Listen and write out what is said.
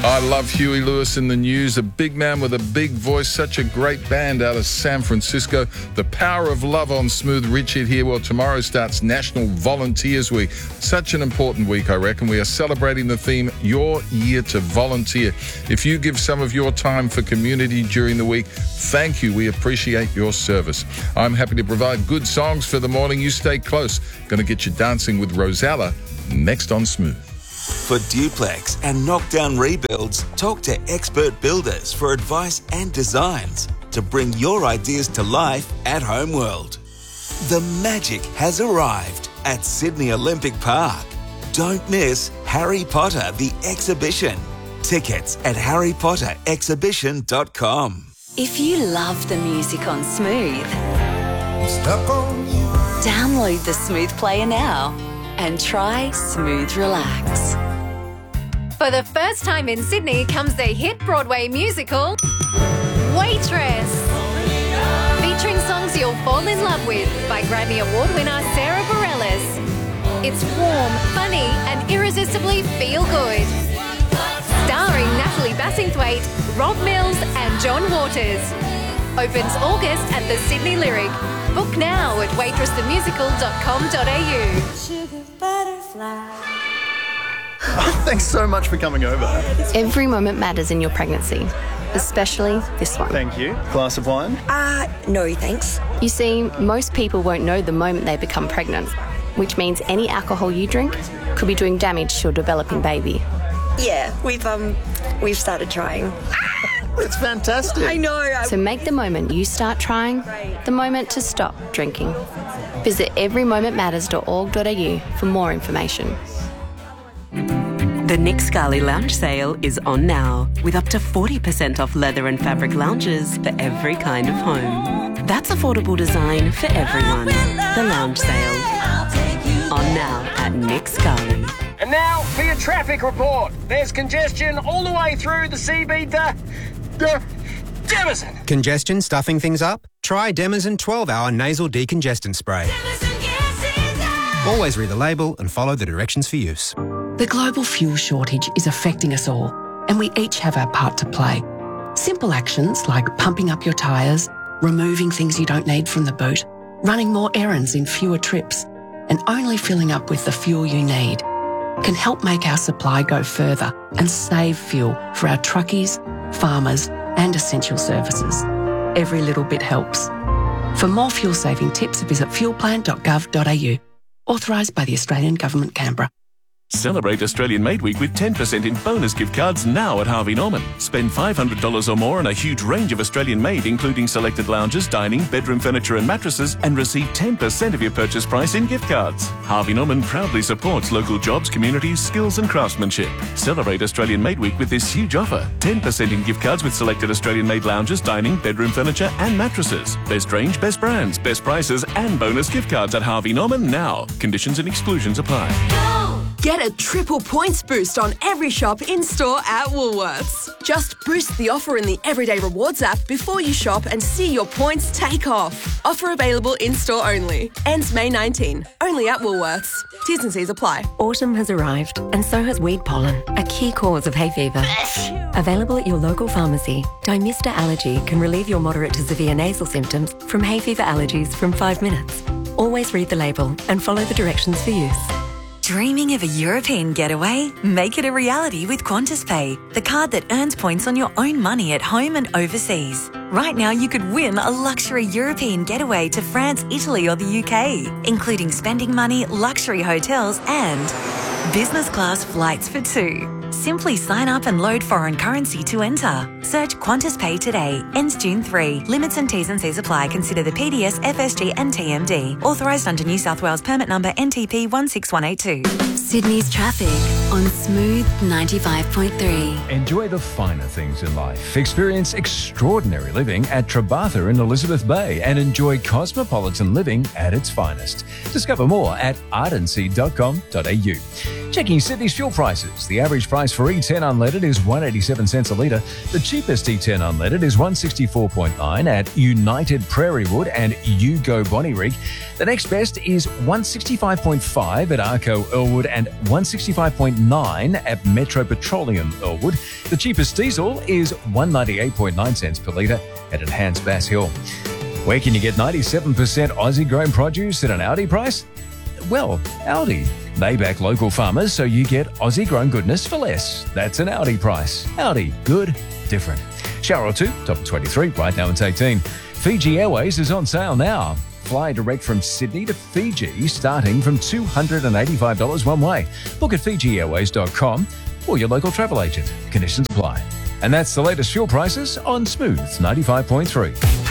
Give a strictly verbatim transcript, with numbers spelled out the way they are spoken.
I love Huey Lewis in the News, a big man with a big voice, such a great band out of San Francisco. The Power of Love on Smooth. Richard here. Well, tomorrow starts National Volunteers Week. Such an important week, I reckon. We are celebrating the theme, Your Year to Volunteer. If you give some of your time for community during the week, thank you. We appreciate your service. I'm happy to provide good songs for the morning. You stay close. Going to get you dancing with Rosella next on Smooth. For duplex and knockdown rebuilds, talk to expert builders for advice and designs to bring your ideas to life at Homeworld. The magic has arrived at Sydney Olympic Park. Don't miss Harry Potter the Exhibition. Tickets at harry potter exhibition dot com. If you love the music on Smooth, Stuck on you. download the Smooth Player now and try Smooth Relax. For the first time in Sydney comes the hit Broadway musical, Waitress. Featuring songs you'll fall in love with by Grammy Award winner Sarah Bareilles. It's warm, funny and irresistibly feel-good. Starring Natalie Bassingthwaite, Rob Mills and John Waters. Opens August at the Sydney Lyric. Book now at waitress the musical dot com dot a u. Sugar butterfly. Thanks so much for coming over. Every moment matters in your pregnancy, especially this one. Thank you. Glass of wine? Uh, no thanks. You see, most people won't know the moment they become pregnant, which means any alcohol you drink could be doing damage to your developing baby. Yeah, we've, um, we've started trying. It's fantastic. I know. I... So make the moment you start trying the moment to stop drinking. Visit every moment matters dot org dot a u for more information. The Nick Scali Lounge Sale is on now, with up to forty percent off leather and fabric lounges for every kind of home. That's affordable design for everyone. The Lounge Sale. On now at Nick Scali. And now for your traffic report. There's congestion all the way through the C B D. Uh, Demison. Congestion stuffing things up? Try Demison twelve hour nasal decongestant spray. Always read the label and follow the directions for use. The global fuel shortage is affecting us all, and we each have our part to play. Simple actions like pumping up your tyres, removing things you don't need from the boot, running more errands in fewer trips, and only filling up with the fuel you need can help make our supply go further and save fuel for our truckies, farmers, and essential services. Every little bit helps. For more fuel-saving tips, visit fuel plan dot gov dot a u. Authorised by the Australian Government, Canberra. Celebrate Australian Made Week with ten percent in bonus gift cards now at Harvey Norman. Spend five hundred dollars or more on a huge range of Australian made, including selected lounges, dining, bedroom furniture and mattresses, and receive ten percent of your purchase price in gift cards. Harvey Norman proudly supports local jobs, communities, skills and craftsmanship. Celebrate Australian Made Week with this huge offer. ten percent in gift cards with selected Australian made lounges, dining, bedroom furniture and mattresses. Best range, best brands, best prices and bonus gift cards at Harvey Norman now. Conditions and exclusions apply. Get a triple points boost on every shop in-store at Woolworths. Just boost the offer in the Everyday Rewards app before you shop and see your points take off. Offer available in-store only. Ends May nineteenth. Only at Woolworths. T's and C's apply. Autumn has arrived, and so has weed pollen, a key cause of hay fever. Available at your local pharmacy, Dymista Allergy can relieve your moderate to severe nasal symptoms from hay fever allergies from five minutes. Always read the label and follow the directions for use. Dreaming of a European getaway? Make it a reality with Qantas Pay, the card that earns points on your own money at home and overseas. Right now you could win a luxury European getaway to France, Italy or the U K, including spending money, luxury hotels and business class flights for two. Simply sign up and load foreign currency to enter. Search Qantas Pay today. Ends June third. Limits and T's and C's apply. Consider the P D S, F S G and T M D. Authorised under New South Wales permit number N T P one six one eight two. Sydney's traffic on Smooth ninety-five point three. Enjoy the finer things in life. Experience extraordinary living at Trebatha in Elizabeth Bay and enjoy cosmopolitan living at its finest. Discover more at ardency dot com dot a u. Checking Sydney's fuel prices. The average price for E ten unleaded is one dollar eighty-seven cents a litre. The cheapest E ten unleaded is one dollar sixty-four point nine at United Prairie Wood and Yugo Bonnyrigg. The next best is one dollar sixty-five point five at Arco Earlwood and one dollar sixty-five point nine at Metro Petroleum Earlwood. The cheapest diesel is one dollar ninety-eight point nine cents per litre at Enhanced Bass Hill. Where can you get ninety-seven percent Aussie-grown produce at an Aldi price? Well, Aldi. They back local farmers, so you get Aussie-grown goodness for less. That's an Aldi price. Aldi. Good. Different. Shower or two, top of twenty-three, right now it's eighteen. Fiji Airways is on sale now. Fly direct from Sydney to Fiji, starting from two hundred eighty-five dollars one way. Book at fiji airways dot com or your local travel agent. Conditions apply. And that's the latest fuel prices on Smooth ninety-five point three.